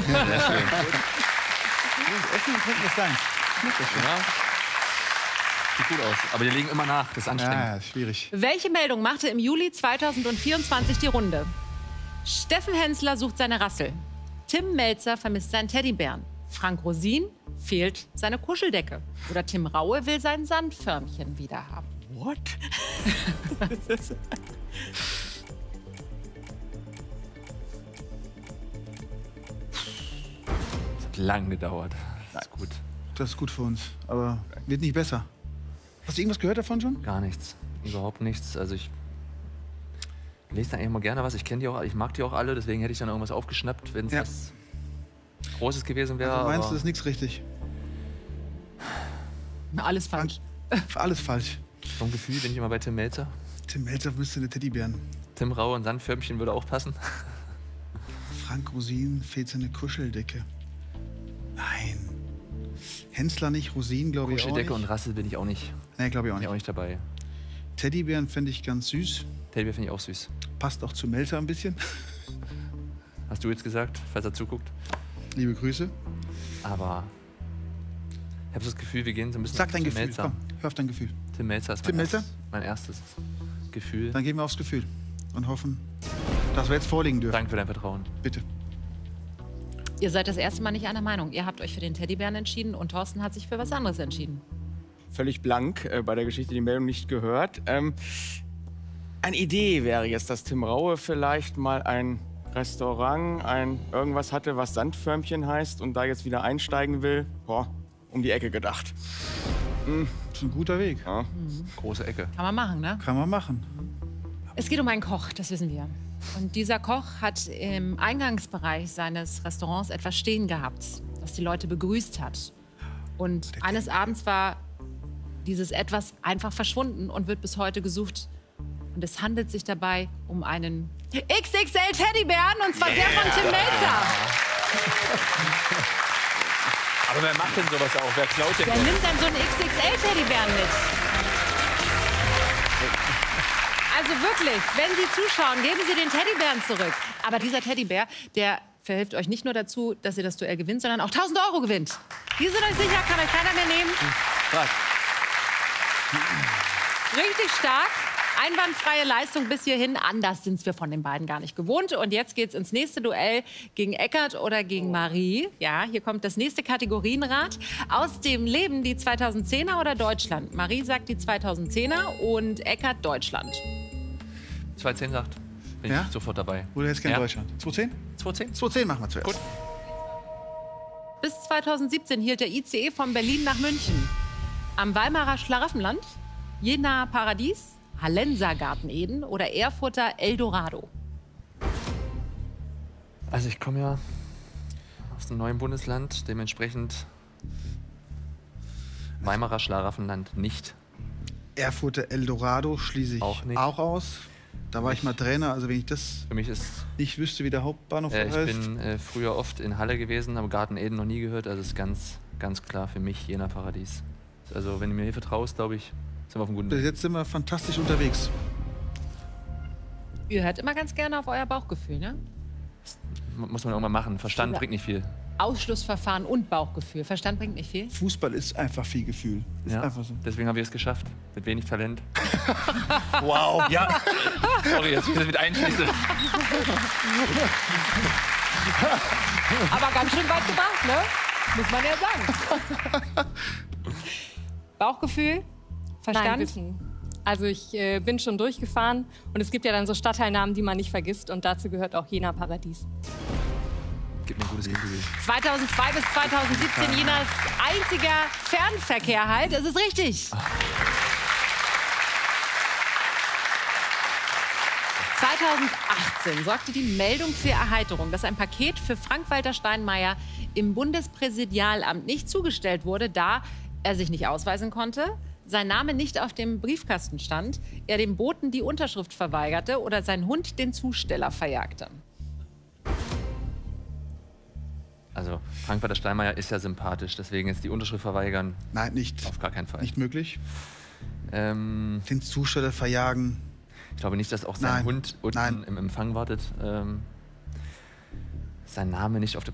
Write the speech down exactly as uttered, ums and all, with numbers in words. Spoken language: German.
Ja, sehr schön. Essen könnte das sein. Ja. Sieht gut aus. Aber die legen immer nach. Das ist anstrengend. Ja, schwierig. Welche Meldung machte im Juli zweitausendvierundzwanzig die Runde? Steffen Hensler sucht seine Rassel. Tim Melzer vermisst seinen Teddybären. Frank Rosin fehlt seine Kuscheldecke. Oder Tim Raue will sein Sandförmchen wieder haben. What? Das hat lang gedauert. Das ist gut. Das ist gut für uns, aber wird nicht besser. Hast du irgendwas gehört davon schon? Gar nichts. Überhaupt nichts. Also ich lese da eigentlich mal gerne was. Ich kenne die auch, ich mag die auch alle, deswegen hätte ich dann irgendwas aufgeschnappt, wenn es Ja. was Großes gewesen wäre. Also meinst du, aber das ist nichts richtig? Alles falsch. Alles falsch. vom Gefühl bin ich immer bei Tim Melzer. Tim Melzer müsste eine Teddybären. Tim Raue und Sandförmchen würde auch passen. Frank Rosin fehlt seine Kuscheldecke. Nein. Hensler nicht, Rosin glaube ich auch Kuscheldecke nicht. und Rassel bin ich auch nicht, Nee, glaube ich auch bin ich nicht. auch nicht dabei. Teddybären fände ich ganz süß. Teddybär finde ich auch süß. Passt auch zu Melzer ein bisschen. Hast du jetzt gesagt, falls er zuguckt. Liebe Grüße. Aber ich habe das Gefühl, wir gehen so ein bisschen Sag dein Tim Gefühl. Melzer. Komm, hör auf dein Gefühl. Tim Melzer ist Tim mein, Melzer? Erstes, mein erstes Gefühl. Dann gehen wir aufs Gefühl und hoffen, dass wir jetzt vorlegen dürfen. Danke für dein Vertrauen. Bitte. Ihr seid das erste Mal nicht einer Meinung. Ihr habt euch für den Teddybären entschieden und Thorsten hat sich für was anderes entschieden. Völlig blank, äh, bei der Geschichte die Meldung nicht gehört. Ähm, eine Idee wäre jetzt, dass Tim Raue vielleicht mal ein Restaurant, ein irgendwas hatte, was Sandförmchen heißt und da jetzt wieder einsteigen will. Boah, um die Ecke gedacht. Hm, Das ist ein guter Weg. ja. Große Ecke. Kann man machen, ne? Kann man machen. Es geht um einen Koch, das wissen wir. Und dieser Koch hat im Eingangsbereich seines Restaurants etwas stehen gehabt, das die Leute begrüßt hat. Und eines Abends war dieses Etwas einfach verschwunden und wird bis heute gesucht. Und es handelt sich dabei um einen X X L Teddybären, und zwar der von Tim Melzer. Aber wer macht denn sowas auch? Wer klaut denn Wer sowas? nimmt dann so einen X X L Teddybären mit? Also wirklich, wenn Sie zuschauen, geben Sie den Teddybären zurück. Aber dieser Teddybär, der verhilft euch nicht nur dazu, dass ihr das Duell gewinnt, sondern auch tausend Euro gewinnt. Die sind euch sicher, kann euch keiner mehr nehmen. Was? Richtig stark. Einwandfreie Leistung bis hierhin. Anders sind wir von den beiden gar nicht gewohnt. Und jetzt geht's ins nächste Duell gegen Eckart oder gegen Marie. Ja, hier kommt das nächste Kategorienrad. Aus dem Leben die zweitausendzehner oder Deutschland? Marie sagt die zweitausendzehner und Eckart Deutschland. zweihundertzehn sagt. Bin Ja? ich sofort dabei. Oder jetzt gerne Ja. Deutschland. zweihundertzehn? zweihundertzehn? zweihundertzehn machen wir zuerst. Gut. Bis zweitausendsiebzehn hielt der I C E von Berlin nach München. Am Weimarer Schlaraffenland, Jenaer Paradies, Hallenser Garten Eden oder Erfurter Eldorado? Also ich komme ja aus einem neuen Bundesland, dementsprechend Weimarer Schlaraffenland nicht. Erfurter Eldorado schließe ich Auch nicht. auch aus. Da war ich mal Trainer, also wenn ich das Für mich ist, nicht wüsste, wie der Hauptbahnhof äh, ich heißt. bin äh, früher oft in Halle gewesen, aber Garten Eden noch nie gehört. Also ist ganz, ganz klar für mich Jenaer Paradies. Also wenn du mir hier vertraust, glaube ich, sind wir auf einem guten Bis Weg. jetzt sind wir fantastisch unterwegs. Ihr hört immer ganz gerne auf euer Bauchgefühl, ne? Muss man irgendwann machen. Verstand Ja. bringt nicht viel. Ausschlussverfahren und Bauchgefühl. Verstand bringt nicht viel. Fußball ist einfach viel Gefühl. Ist Ja. einfach so. Deswegen haben wir es geschafft. Mit wenig Talent. Wow. Ja. Sorry, dass ich das mit einschließe. Aber ganz schön weit gebracht, ne? Muss man ja sagen. Bauchgefühl? Verstand? Nein, Wissen. Also ich äh, bin schon durchgefahren und es gibt ja dann so Stadtteilnamen, die man nicht vergisst und dazu gehört auch Jenaer Paradies. Gib mir ein gutes Gefühl. zweitausendzwei bis zweitausendsiebzehn Jenas einziger Fernverkehr halt. Das ist richtig. zweitausendachtzehn sorgte die Meldung für Erheiterung, dass ein Paket für Frank-Walter Steinmeier im Bundespräsidialamt nicht zugestellt wurde, da er sich nicht ausweisen konnte, sein Name nicht auf dem Briefkasten stand, er dem Boten die Unterschrift verweigerte oder sein Hund den Zusteller verjagte. Also Frank-Walter Steinmeier ist ja sympathisch, deswegen jetzt die Unterschrift verweigern, Nein, nicht, auf gar keinen Fall. nicht möglich. Ähm, Den Zusteller verjagen. ich glaube nicht, dass auch sein Nein. Hund unten Nein. im Empfang wartet. Ähm, sein Name nicht auf der